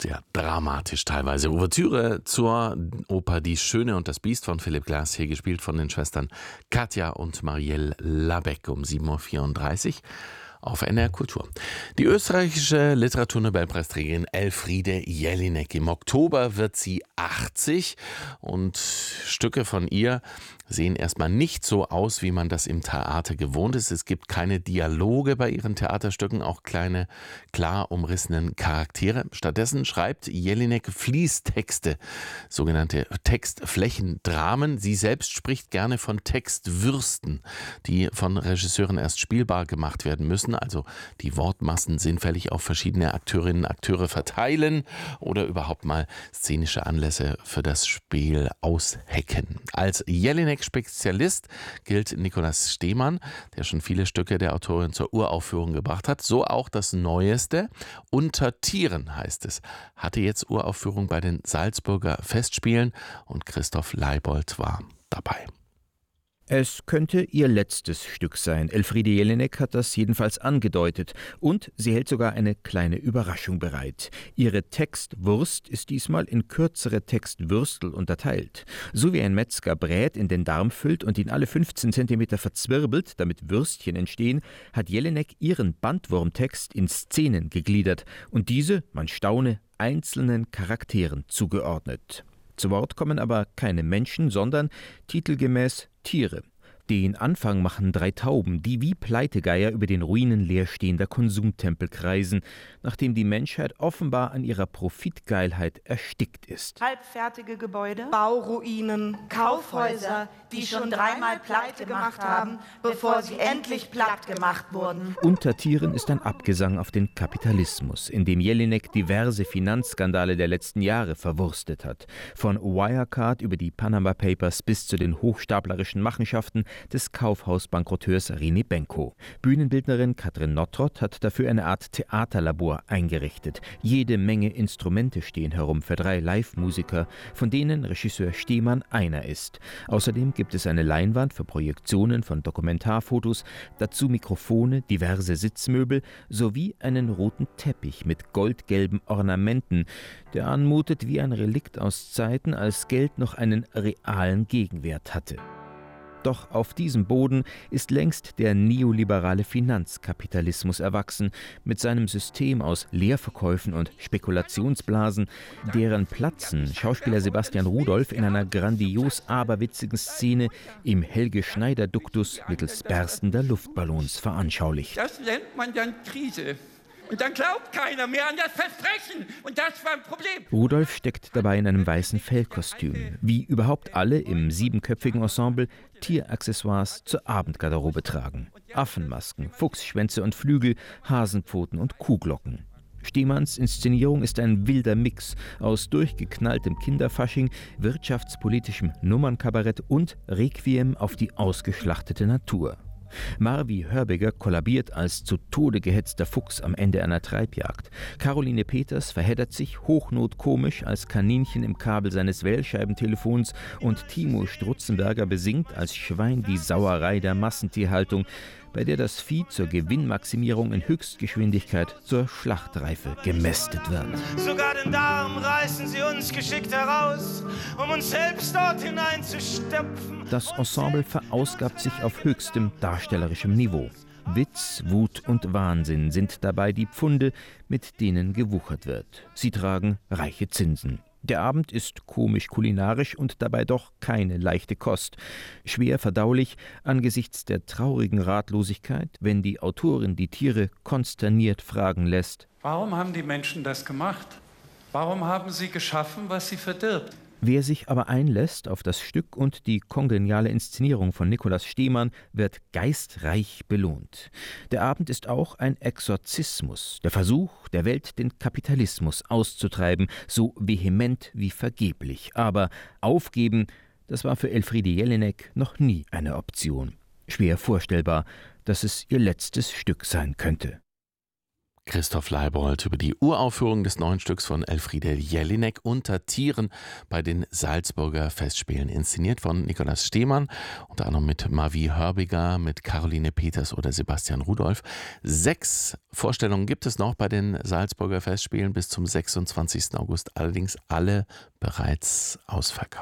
Ja, dramatisch teilweise. Ouvertüre zur Oper Die Schöne und das Biest von Philipp Glass, hier gespielt von den Schwestern Katja und Marielle Labec um 7.34 Uhr auf NR Kultur. Die österreichische Literaturnobelpreisträgerin Elfriede Jelinek. Im Oktober wird sie 80 und Stücke von ihr sehen erstmal nicht so aus, wie man das im Theater gewohnt ist. Es gibt keine Dialoge bei ihren Theaterstücken, auch keine klar umrissenen Charaktere. Stattdessen schreibt Jelinek Fließtexte, sogenannte Textflächendramen. Sie selbst spricht gerne von Textwürsten, die von Regisseuren erst spielbar gemacht werden müssen, also die Wortmassen sinnfällig auf verschiedene Akteurinnen und Akteure verteilen oder überhaupt mal szenische Anlässe für das Spiel aushecken. Als Jelinek-Spezialist gilt Nikolaus Stehmann, der schon viele Stücke der Autorin zur Uraufführung gebracht hat. So auch das Neueste. Unter Tieren heißt es. Hatte jetzt Uraufführung bei den Salzburger Festspielen und Christoph Leibold war dabei. Es könnte ihr letztes Stück sein. Elfriede Jelinek hat das jedenfalls angedeutet. Und sie hält sogar eine kleine Überraschung bereit. Ihre Textwurst ist diesmal in kürzere Textwürstel unterteilt. So wie ein Metzger Brät in den Darm füllt und ihn alle 15 cm verzwirbelt, damit Würstchen entstehen, hat Jelinek ihren Bandwurmtext in Szenen gegliedert und diese, man staune, einzelnen Charakteren zugeordnet. Zu Wort kommen aber keine Menschen, sondern titelgemäß Tiere. Den Anfang machen 3 Tauben, die wie Pleitegeier über den Ruinen leerstehender Konsumtempel kreisen, nachdem die Menschheit offenbar an ihrer Profitgeilheit erstickt ist. Halbfertige Gebäude, Bauruinen, Kaufhäuser, die schon 3-mal pleite gemacht haben, bevor sie endlich platt gemacht wurden. Unter Tieren ist ein Abgesang auf den Kapitalismus, in dem Jelinek diverse Finanzskandale der letzten Jahre verwurstet hat. Von Wirecard über die Panama Papers bis zu den hochstaplerischen Machenschaften des Kaufhausbankroteurs René Benko. Bühnenbildnerin Katrin Nottrott hat dafür eine Art Theaterlabor eingerichtet. Jede Menge Instrumente stehen herum für 3 Live-Musiker, von denen Regisseur Stehmann einer ist. Außerdem gibt es eine Leinwand für Projektionen von Dokumentarfotos, dazu Mikrofone, diverse Sitzmöbel sowie einen roten Teppich mit goldgelben Ornamenten, der anmutet wie ein Relikt aus Zeiten, als Geld noch einen realen Gegenwert hatte. Doch auf diesem Boden ist längst der neoliberale Finanzkapitalismus erwachsen, mit seinem System aus Leerverkäufen und Spekulationsblasen, deren Platzen Schauspieler Sebastian Rudolph in einer grandios aberwitzigen Szene im Helge-Schneider-Duktus mittels berstender Luftballons veranschaulicht. Das nennt man dann Krise. Und dann glaubt keiner mehr an das Versprechen. Und das war ein Problem. Rudolf steckt dabei in einem weißen Fellkostüm. Wie überhaupt alle im 7-köpfigen Ensemble Tieraccessoires zur Abendgarderobe tragen. Affenmasken, Fuchsschwänze und Flügel, Hasenpfoten und Kuhglocken. Stehmanns Inszenierung ist ein wilder Mix aus durchgeknalltem Kinderfasching, wirtschaftspolitischem Nummernkabarett und Requiem auf die ausgeschlachtete Natur. Marvi Hörbiger kollabiert als zu Tode gehetzter Fuchs am Ende einer Treibjagd. Caroline Peters verheddert sich hochnotkomisch als Kaninchen im Kabel seines Wählscheibentelefons und Timo Strutzenberger besingt als Schwein die Sauerei der Massentierhaltung, bei der das Vieh zur Gewinnmaximierung in Höchstgeschwindigkeit zur Schlachtreife gemästet wird. Sogar den Darm reißen sie uns geschickt heraus, um uns selbst dort hineinzustopfen. Das Ensemble verausgabt sich auf höchstem darstellerischem Niveau. Witz, Wut und Wahnsinn sind dabei die Pfunde, mit denen gewuchert wird. Sie tragen reiche Zinsen. Der Abend ist komisch-kulinarisch und dabei doch keine leichte Kost. Schwer verdaulich angesichts der traurigen Ratlosigkeit, wenn die Autorin die Tiere konsterniert fragen lässt: Warum haben die Menschen das gemacht? Warum haben sie geschaffen, was sie verdirbt? Wer sich aber einlässt auf das Stück und die kongeniale Inszenierung von Nikolaus Stehmann, wird geistreich belohnt. Der Abend ist auch ein Exorzismus, der Versuch, der Welt den Kapitalismus auszutreiben, so vehement wie vergeblich. Aber aufgeben, das war für Elfriede Jelinek noch nie eine Option. Schwer vorstellbar, dass es ihr letztes Stück sein könnte. Christoph Leibold über die Uraufführung des neuen Stücks von Elfriede Jelinek Unter Tieren bei den Salzburger Festspielen, inszeniert von Nikolaus Stehmann, unter anderem mit Mavi Hörbiger, mit Caroline Peters oder Sebastian Rudolph. 6 Vorstellungen gibt es noch bei den Salzburger Festspielen bis zum 26. August, allerdings alle bereits ausverkauft.